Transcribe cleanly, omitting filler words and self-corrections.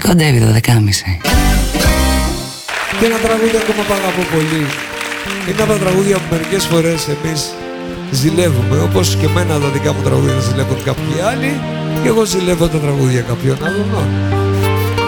Κοντεύει το 12.30. Και ένα τραγούδι ακόμα που αγαπώ πολύ. Είναι από τα τραγούδια που μερικές φορές εμείς ζηλεύουμε. Όπως και εμένα τα δικά μου τραγούδια ζηλεύουν κάποιοι άλλοι, και εγώ ζηλεύω τα τραγούδια κάποιων άλλων.